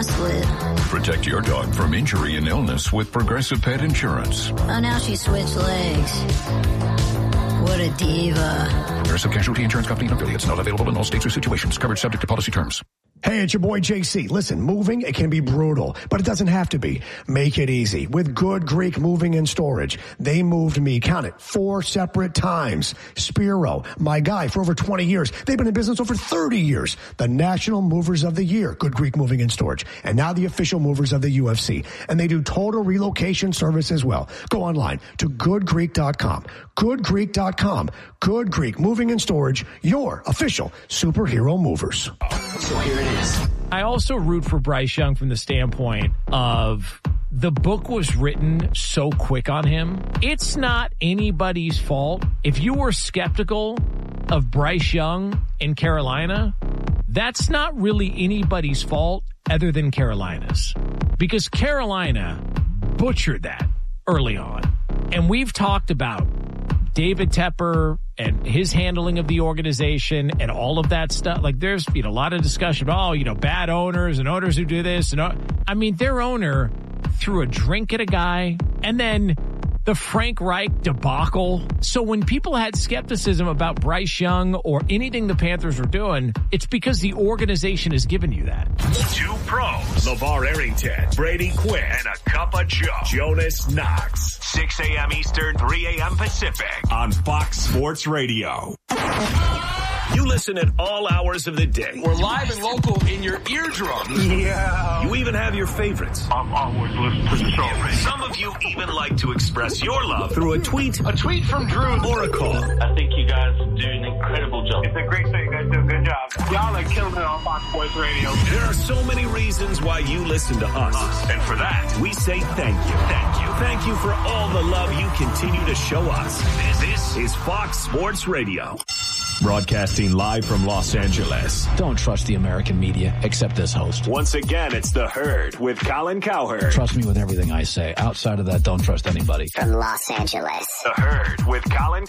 I slid. Protect your dog from injury and illness with Progressive Pet Insurance. Oh, now she switched legs. What a diva. Progressive Casualty Insurance Company and affiliates. Not available in all states or situations. Coverage subject to policy terms. Hey, it's your boy JC. Listen, moving, it can be brutal, but it doesn't have to be. Make it easy with Good Greek Moving and Storage. They moved me, count it, 4 separate times. Spiro, my guy for over 20 years. They've been in business over 30 years. The National Movers of the Year, Good Greek Moving and Storage. And now the official movers of the UFC. And they do total relocation service as well. Go online to goodgreek.com. Goodgreek.com. Good Greek Moving and Storage, your official superhero movers. So here it is. I also root for Bryce Young from the standpoint of the book was written so quick on him. It's not anybody's fault. If you were skeptical of Bryce Young in Carolina, that's not really anybody's fault other than Carolina's. Because Carolina butchered that early on. And we've talked about David Tepper and his handling of the organization and all of that stuff. Like there's a lot of discussion about, bad owners and owners who do this. And their owner threw a drink at a guy and then the Frank Reich debacle. So when people had skepticism about Bryce Young or anything the Panthers were doing, it's because the organization has given you that. Two pros, LeVar Arrington, Brady Quinn, and a cup of Joe, Jonas Knox. 6 a.m. Eastern, 3 a.m. Pacific on Fox Sports Radio. You listen at all hours of the day. We're live and local in your eardrums. Yeah. You even have your favorites. I've always listened to the show. Some of you even like to express your love through a tweet from Drew or a call. I think you guys do an incredible job. It's a great show. You guys do a good job. Y'all are killing it on Fox Sports Radio. There are so many reasons why you listen to us. And for that, we say thank you. Thank you. Thank you for all the love you continue to show us. This is Fox Sports Radio. Broadcasting live from Los Angeles. Don't trust the American media, except this host. Once again, it's The Herd with Colin Cowherd. Trust me with everything I say. Outside of that, don't trust anybody. From Los Angeles. The Herd with Colin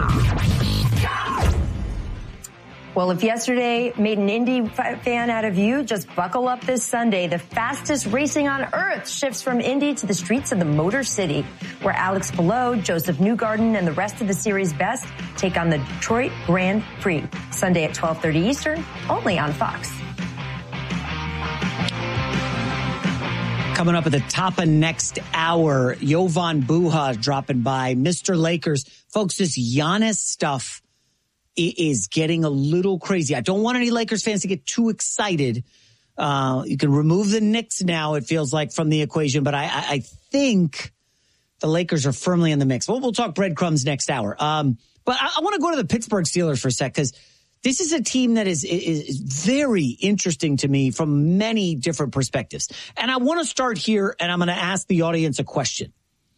Cowherd. Well, if yesterday made an Indy fan out of you, just buckle up this Sunday. The fastest racing on earth shifts from Indy to the streets of the Motor City, where Alex Palou, Joseph Newgarden, and the rest of the series' best take on the Detroit Grand Prix. Sunday at 12:30 Eastern, only on Fox. Coming up at the top of next hour, Jovan Buha dropping by. Mr. Lakers. Folks, this Giannis stuff is getting a little crazy. I don't want any Lakers fans to get too excited. You can remove the Knicks now, it feels like, from the equation, but I think the Lakers are firmly in the mix. We'll talk breadcrumbs next hour. But I want to go to the Pittsburgh Steelers for a sec, because this is a team that is very interesting to me from many different perspectives. And I want to start here, and I'm going to ask the audience a question.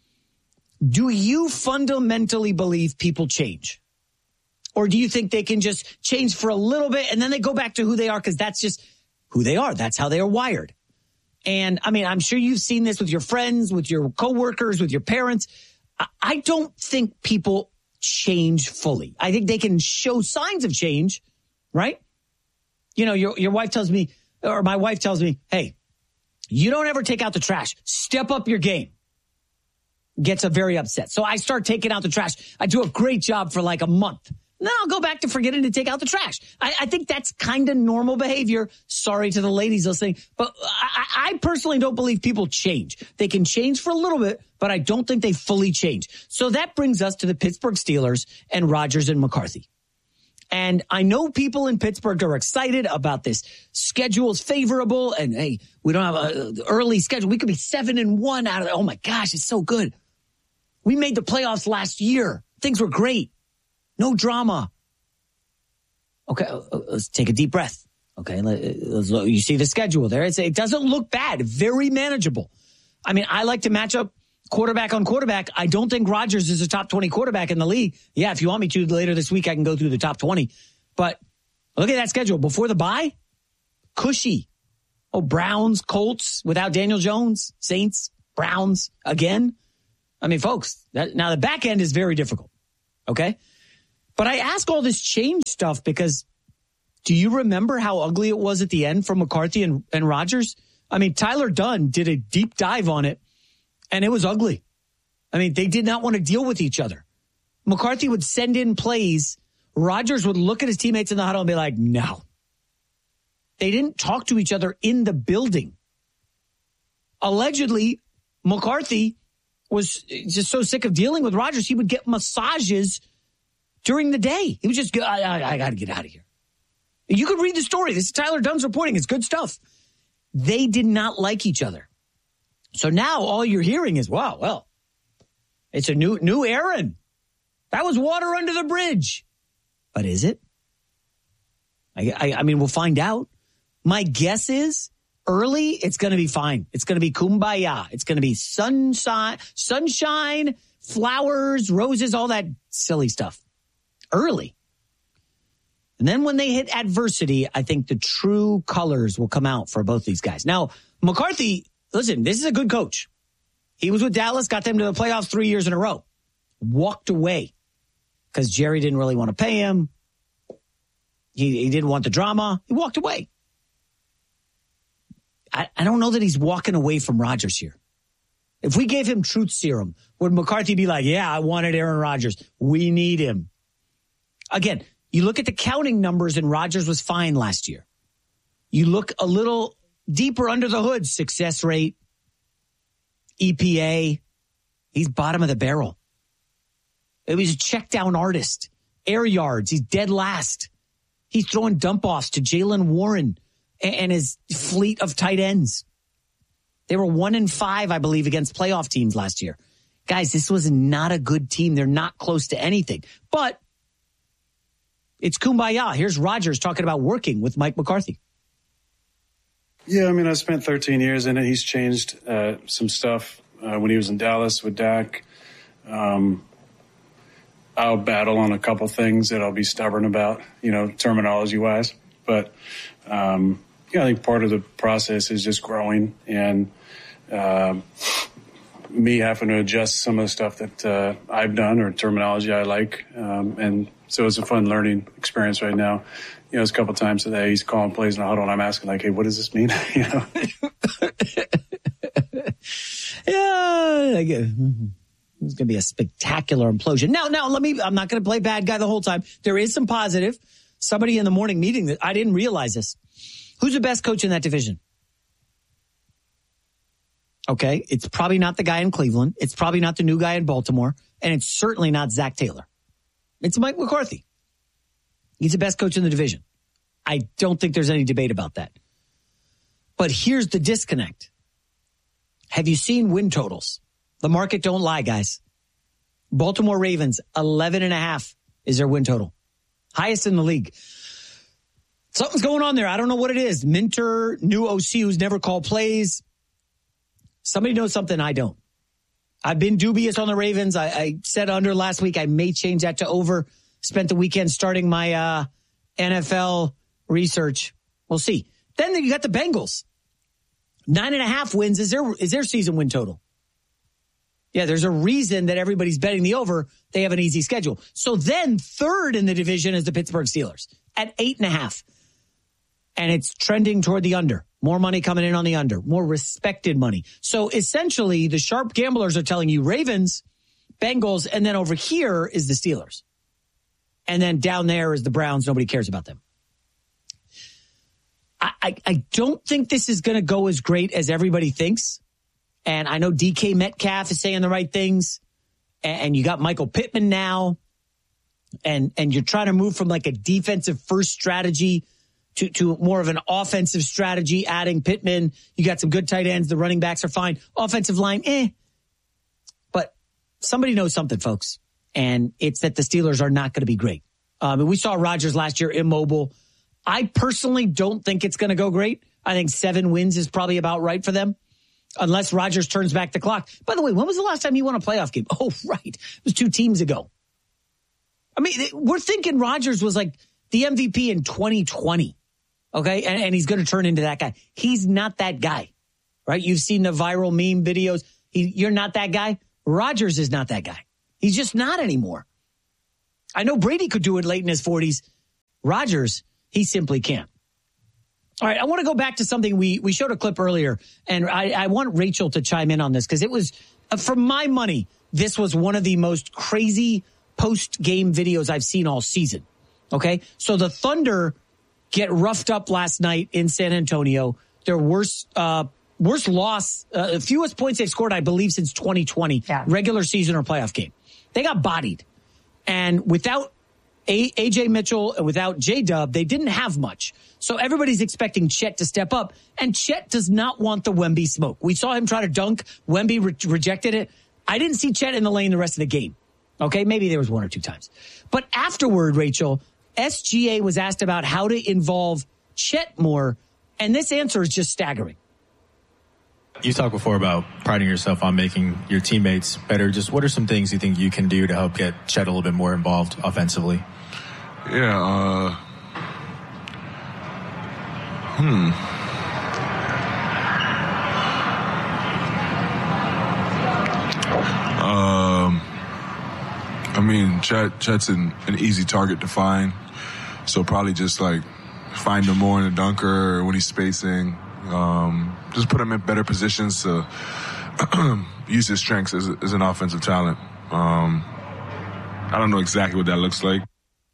Do you fundamentally believe people change? Or do you think they can just change for a little bit and then they go back to who they are because that's just who they are? That's how they are wired. And, I'm sure you've seen this with your friends, with your coworkers, with your parents. I don't think people change fully. I think they can show signs of change, right? Your wife tells me, or my wife tells me, hey, you don't ever take out the trash. Step up your game. Gets very upset. So I start taking out the trash. I do a great job for like a month. Then I'll go back to forgetting to take out the trash. I think that's kind of normal behavior. Sorry to the ladies listening, but I personally don't believe people change. They can change for a little bit, but I don't think they fully change. So that brings us to the Pittsburgh Steelers and Rodgers and McCarthy. And I know people in Pittsburgh are excited about this. Schedule's favorable, and hey, we don't have an early schedule. We could be 7-1 out of it. Oh my gosh, it's so good. We made the playoffs last year. Things were great. No drama. Okay, let's take a deep breath. Okay, let's look. You see the schedule there. It doesn't look bad. Very manageable. I like to match up quarterback on quarterback. I don't think Rodgers is a top 20 quarterback in the league. Yeah, if you want me to later this week, I can go through the top 20. But look at that schedule. Before the bye, cushy. Oh, Browns, Colts without Daniel Jones, Saints, Browns again. Folks, now the back end is very difficult. Okay? But I ask all this change stuff because do you remember how ugly it was at the end for McCarthy and Rodgers? I mean, Tyler Dunn did a deep dive on it, and it was ugly. I mean, they did not want to deal with each other. McCarthy would send in plays. Rodgers would look at his teammates in the huddle and be like, no. They didn't talk to each other in the building. Allegedly, McCarthy was just so sick of dealing with Rodgers, he would get massages during the day. He would just go, I got to get out of here. You could read the story. This is Tyler Dunn's reporting. It's good stuff. They did not like each other. So now all you're hearing is, wow, well, it's a new Aaron. That was water under the bridge. But is it? I mean, we'll find out. My guess is early, it's going to be fine. It's going to be kumbaya. It's going to be sunshine, flowers, roses, all that silly stuff. Early. And then when they hit adversity, I think the true colors will come out for both these guys. Now, McCarthy, listen, this is a good coach. He was with Dallas, got them to the playoffs 3 years in a row. Walked away because Jerry didn't really want to pay him. He didn't want the drama. He walked away. I don't know that he's walking away from Rodgers here. If we gave him truth serum, would McCarthy be like, yeah, I wanted Aaron Rodgers. We need him. Again, you look at the counting numbers and Rodgers was fine last year. You look a little deeper under the hood, success rate, EPA. He's bottom of the barrel. He was a check down artist. Air yards, he's dead last. He's throwing dump offs to Jaylen Warren and his fleet of tight ends. They were 1-5, I believe, against playoff teams last year. Guys, this was not a good team. They're not close to anything. But it's kumbaya. Here's Rodgers talking about working with Mike McCarthy. Yeah, I mean, I spent 13 years in it. He's changed some stuff when he was in Dallas with Dak. I'll battle on a couple things that I'll be stubborn about, terminology-wise. But, I think part of the process is just growing and me having to adjust some of the stuff that I've done or terminology I like. And so it's a fun learning experience right now. It's a couple times today he's calling plays in the huddle and I'm asking, like, hey, what does this mean? Yeah, it's going to be a spectacular implosion. Now, I'm not going to play bad guy the whole time. There is some positive. Somebody in the morning meeting that I didn't realize this. Who's the best coach in that division? Okay, it's probably not the guy in Cleveland. It's probably not the new guy in Baltimore. And it's certainly not Zach Taylor. It's Mike McCarthy. He's the best coach in the division. I don't think there's any debate about that. But here's the disconnect. Have you seen win totals? The market don't lie, guys. Baltimore Ravens, 11.5 is their win total. Highest in the league. Something's going on there. I don't know what it is. Minter, new OC who's never called plays. Somebody knows something I don't. I've been dubious on the Ravens. I said under last week. I may change that to over. Spent the weekend starting my NFL research. We'll see. Then you got the Bengals. 9.5 wins is their season win total. Yeah, there's a reason that everybody's betting the over. They have an easy schedule. So then third in the division is the Pittsburgh Steelers at 8.5. And it's trending toward the under. More money coming in on the under. More respected money. So essentially, the sharp gamblers are telling you Ravens, Bengals, and then over here is the Steelers. And then down there is the Browns. Nobody cares about them. I don't think this is going to go as great as everybody thinks. And I know DK Metcalf is saying the right things. And you got Michael Pittman now. And you're trying to move from like a defensive first strategy to more of an offensive strategy, adding Pittman. You got some good tight ends. The running backs are fine. Offensive line, But somebody knows something, folks. And it's that the Steelers are not going to be great. We saw Rodgers last year immobile. I personally don't think it's going to go great. I think 7 wins is probably about right for them. Unless Rodgers turns back the clock. By the way, when was the last time he won a playoff game? Oh, right. It was 2 teams ago. I mean, we're thinking Rodgers was like the MVP in 2020. Okay. And he's going to turn into that guy. He's not that guy, right? You've seen the viral meme videos. You're not that guy. Rodgers is not that guy. He's just not anymore. I know Brady could do it late in his 40s. Rodgers, he simply can't. All right, I want to go back to something we showed a clip earlier, and I want Rachel to chime in on this because it was, for my money, this was one of the most crazy post-game videos I've seen all season. Okay, so the Thunder get roughed up last night in San Antonio. Their worst loss, fewest points they've scored, I believe, since 2020, regular season or playoff game. They got bodied, and without AJ Mitchell and without J-Dub, they didn't have much. So everybody's expecting Chet to step up, and Chet does not want the Wemby smoke. We saw him try to dunk. Wemby rejected it. I didn't see Chet in the lane the rest of the game. Okay, maybe there was one or two times. But afterward, Rachel, SGA was asked about how to involve Chet more, and this answer is just staggering. You talked before about priding yourself on making your teammates better. Just what are some things you think you can do to help get Chet a little bit more involved offensively? Yeah, I mean, Chet's an easy target to find, so probably just like find him more in the dunker or when he's spacing. Just put him in better positions to use his strengths as an offensive talent. I don't know exactly what that looks like.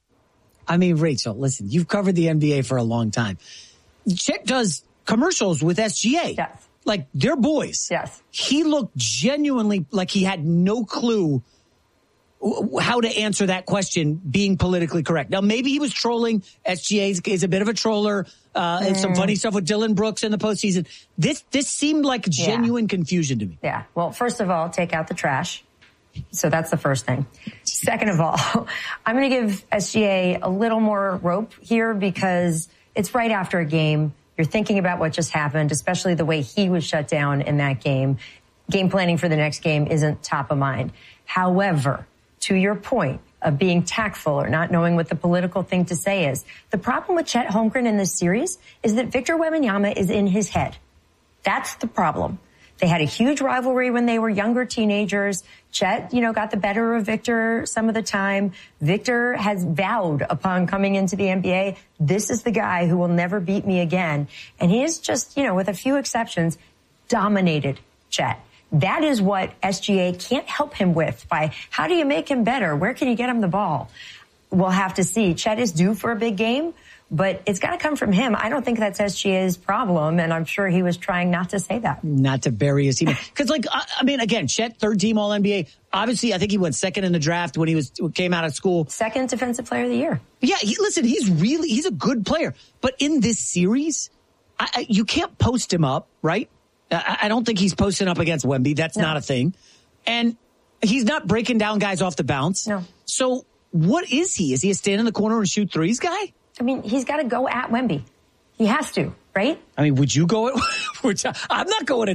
I mean, Rachel, listen, you've covered the NBA for a long time. Chet does commercials with SGA. Yes. Like, they're boys. Yes. He looked genuinely like he had no clue how to answer that question being politically correct. Now, maybe he was trolling. SGA is a bit of a troller. And some funny stuff with Dylan Brooks in the postseason. This seemed like genuine confusion to me. Yeah. Well, first of all, take out the trash. So that's the first thing. Second of all, I'm going to give SGA a little more rope here because it's right after a game. You're thinking about what just happened, especially the way he was shut down in that game. Game planning for the next game isn't top of mind. However, to your point of being tactful or not knowing what the political thing to say is, the problem with Chet Holmgren in this series is that Victor Wembanyama is in his head. That's the problem. They had a huge rivalry when they were younger teenagers. Chet, got the better of Victor some of the time. Victor has vowed upon coming into the NBA, this is the guy who will never beat me again. And he is just, with a few exceptions, dominated Chet. That is what SGA can't help him with by how do you make him better? Where can you get him the ball? We'll have to see. Chet is due for a big game, but it's got to come from him. I don't think that's SGA's problem, and I'm sure he was trying not to say that. Not to bury his team. Because, again, Chet, third-team All-NBA. Obviously, I think he went second in the draft when he came out of school. Second Defensive Player of the Year. Yeah, he's a good player. But in this series, you can't post him up, right? I don't think he's posting up against Wemby. That's not a thing. And he's not breaking down guys off the bounce. No. So what is he? Is he a stand in the corner and shoot threes guy? I mean, he's got to go at Wemby. He has to, right? I mean, would you go at... I'm not going at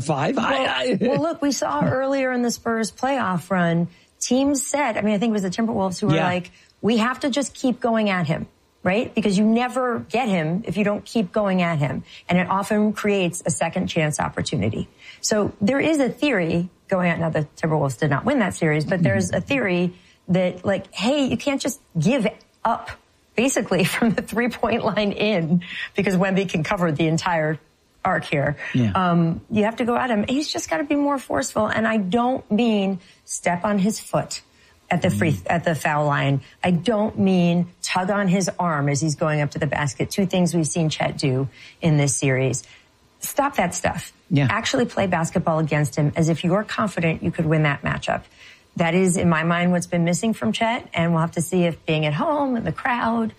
7'5". Well, look, we saw earlier in the Spurs playoff run, teams said, I think it was the Timberwolves who were like, we have to just keep going at him. Right? Because you never get him if you don't keep going at him. And it often creates a second chance opportunity. So there is a theory going on. Now, the Timberwolves did not win that series, but there's a theory that, hey, you can't just give up basically from the 3-point line in because Wemby can cover the entire arc here. Yeah. You have to go at him. He's just got to be more forceful. And I don't mean step on his foot at the foul line. I don't mean tug on his arm as he's going up to the basket. Two things we've seen Chet do in this series. Stop that stuff. Yeah. Actually play basketball against him as if you're confident you could win that matchup. That is, in my mind, what's been missing from Chet, and we'll have to see if being at home and the crowd,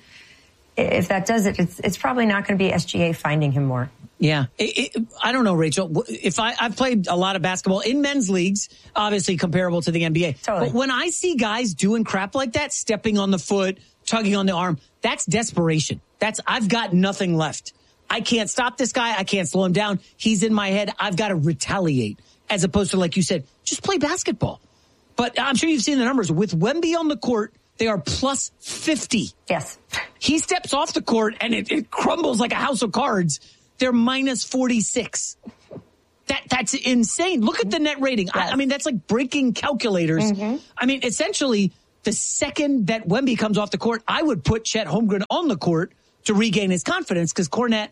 if that does it, it's probably not going to be SGA finding him more. Yeah. I don't know, Rachel. I've played a lot of basketball in men's leagues, obviously comparable to the NBA. Totally. But when I see guys doing crap like that, stepping on the foot, tugging on the arm, that's desperation. I've got nothing left. I can't stop this guy. I can't slow him down. He's in my head. I've got to retaliate. As opposed to, like you said, just play basketball. But I'm sure you've seen the numbers. With Wemby on the court, they are plus 50. Yes. He steps off the court and it crumbles like a house of cards. They're minus 46. That's insane. Look at the net rating. Yes. That's like breaking calculators. Mm-hmm. Essentially, the second that Wemby comes off the court, I would put Chet Holmgren on the court to regain his confidence because Kornet,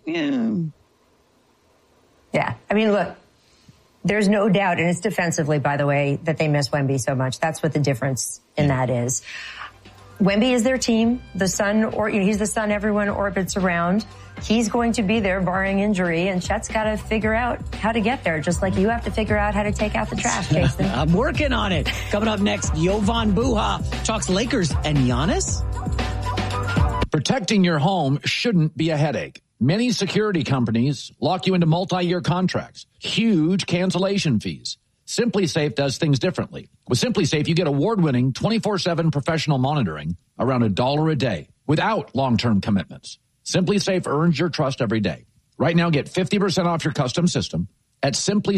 Yeah. I mean, look, there's no doubt, and it's defensively, by the way, that they miss Wemby so much. That's what the difference in that is. Wemby is their team. The sun, or he's the sun everyone orbits around. He's going to be there barring injury, and Chet's got to figure out how to get there, just like you have to figure out how to take out the trash, Jason. I'm working on it. Coming up next, Jovan Buha talks Lakers and Giannis. Protecting your home shouldn't be a headache. Many security companies lock you into multi-year contracts, huge cancellation fees. SimpliSafe does things differently. With SimpliSafe, you get award-winning 24/7 professional monitoring around $1 a day without long-term commitments. SimpliSafe earns your trust every day. Right now, get 50% off your custom system at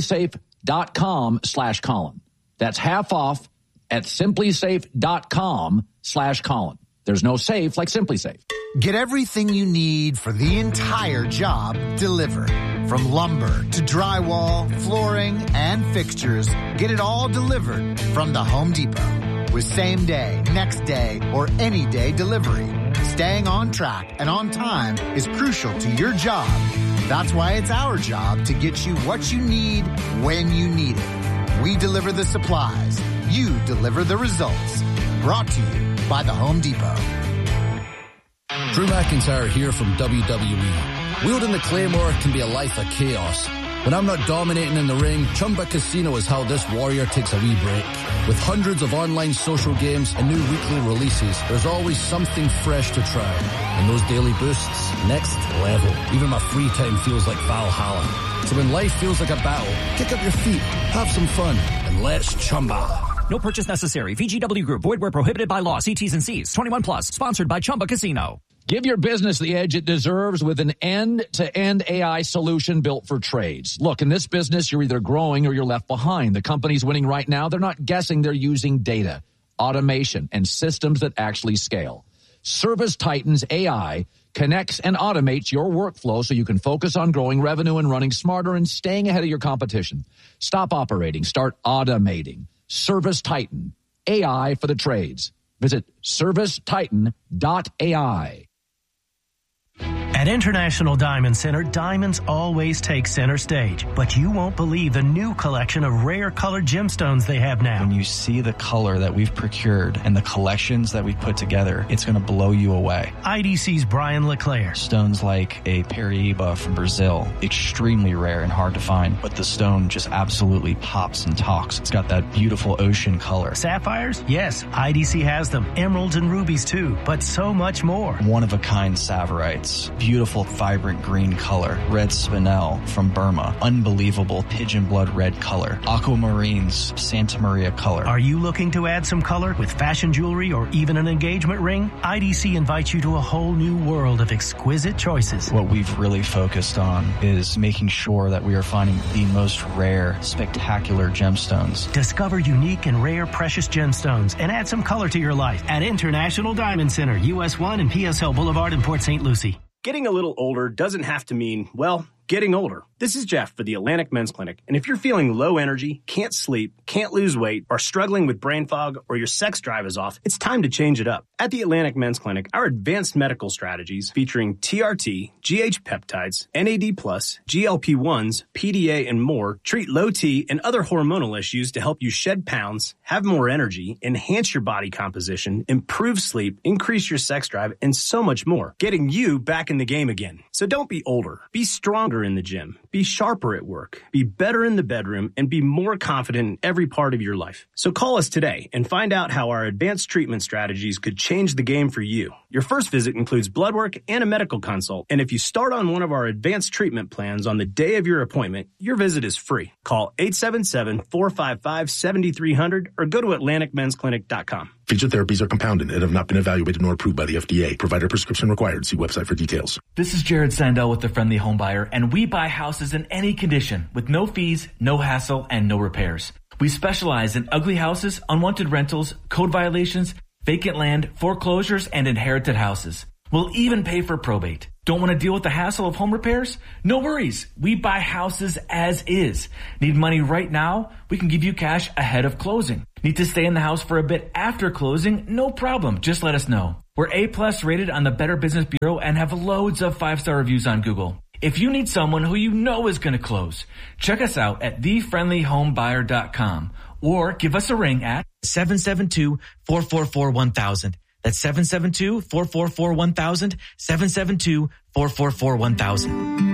simplisafe.com/Colin. That's half off at simplisafe.com/Colin. There's no safe like SimpliSafe. Get everything you need for the entire job delivered. From lumber to drywall, flooring, and fixtures, get it all delivered from the Home Depot. With same day, next day, or any day delivery. Staying on track and on time is crucial to your job. That's why it's our job to get you what you need when you need it. We deliver the supplies. You deliver the results. Brought to you by the Home Depot. Drew McIntyre here from WWE. Wielding the Claymore can be a life of chaos. When I'm not dominating in the ring, Chumba Casino is how this warrior takes a wee break. With hundreds of online social games and new weekly releases, there's always something fresh to try. And those daily boosts, next level. Even my free time feels like Valhalla. So when life feels like a battle, kick up your feet, have some fun, and let's Chumba. No purchase necessary. VGW Group. Void where prohibited by law. See T's and C's. 21 plus. Sponsored by Chumba Casino. Give your business the edge it deserves with an end-to-end AI solution built for trades. Look, in this business, you're either growing or you're left behind. The companies winning right now, they're not guessing. They're using data, automation, and systems that actually scale. ServiceTitan's AI connects and automates your workflow so you can focus on growing revenue and running smarter and staying ahead of your competition. Stop operating. Start automating. ServiceTitan, AI for the trades. Visit servicetitan.ai. At International Diamond Center, diamonds always take center stage. But you won't believe the new collection of rare colored gemstones they have now. When you see the color that we've procured and the collections that we've put together, it's going to blow you away. IDC's Brian LeClaire. Stones like a Paraíba from Brazil, extremely rare and hard to find, but the stone just absolutely pops and talks. It's got that beautiful ocean color. Sapphires? Yes, IDC has them. Emeralds and rubies too, but so much more. One-of-a-kind Saverites. Beautiful, vibrant green color. Red spinel from Burma. Unbelievable pigeon blood red color. Aquamarines, Santa Maria color. Are you looking to add some color with fashion jewelry or even an engagement ring? IDC invites you to a whole new world of exquisite choices. What we've really focused on is making sure that we are finding the most rare, spectacular gemstones. Discover unique and rare precious gemstones and add some color to your life at International Diamond Center, US 1 and PSL Boulevard in Port St. Lucie. Getting a little older doesn't have to mean, well, getting older. This is Jeff for the Atlantic Men's Clinic, and if you're feeling low energy, can't sleep, can't lose weight, are struggling with brain fog, or your sex drive is off, it's time to change it up. At the Atlantic Men's Clinic, our advanced medical strategies featuring TRT, GH peptides, NAD+, GLP-1s, PDA, and more treat low T and other hormonal issues to help you shed pounds, have more energy, enhance your body composition, improve sleep, increase your sex drive, and so much more, getting you back in the game again. So don't be older. Be stronger in the gym. Be sharper at work. Be better in the bedroom and be more confident in every part of your life. So call us today and find out how our advanced treatment strategies could change the game for you. Your first visit includes blood work and a medical consult. And if you start on one of our advanced treatment plans on the day of your appointment, your visit is free. Call 877-455-7300 or go to AtlanticMen'sClinic.com. Featured therapies are compounded and have not been evaluated nor approved by the FDA. Provider prescription required. See website for details. This is Jared Sandell with the Friendly Home Buyer, and we buy houses in any condition with no fees, no hassle, and no repairs. We specialize in ugly houses, unwanted rentals, code violations, vacant land, foreclosures, and inherited houses. We'll even pay for probate. Don't want to deal with the hassle of home repairs? No worries. We buy houses as is. Need money right now? We can give you cash ahead of closing. Need to stay in the house for a bit after closing? No problem. Just let us know. We're A+ rated on the Better Business Bureau and have loads of 5-star reviews on Google. If you need someone who you know is going to close, check us out at thefriendlyhomebuyer.com or give us a ring at 772-444-1000. That's 772-444-1000, 772-444-1000.